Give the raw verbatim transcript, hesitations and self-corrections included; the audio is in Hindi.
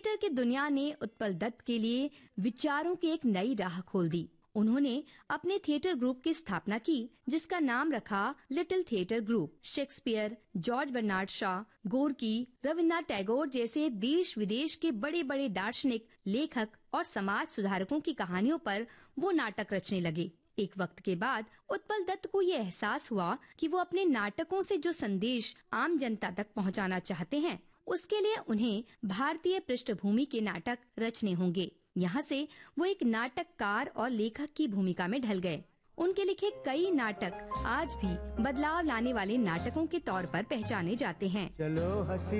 थिएटर की दुनिया ने उत्पल दत्त के लिए विचारों की एक नई राह खोल दी। उन्होंने अपने थिएटर ग्रुप की स्थापना की, जिसका नाम रखा little theatre group. Shakespeare, George Bernard Shaw, Gorky, Rabindranath Tagore जैसे देश विदेश के बड़े बड़े दार्शनिक, लेखक और समाज सुधारकों की कहानियों पर वो नाटक रचने लगे। एक वक्त के बाद उत्पल दत्त को ये एहसास हुआ कि वो अपने नाटकों से जो संदेश आम जनता तक पहुंचाना चाहते हैं, उसके लिए उन्हें भारतीय पृष्ठभूमि के नाटक रचने होंगे। यहाँ से वो एक नाटककार और लेखक की भूमिका में ढल गए। उनके लिखे कई नाटक आज भी बदलाव लाने वाले नाटकों के तौर पर पहचाने जाते हैं। चलो हसी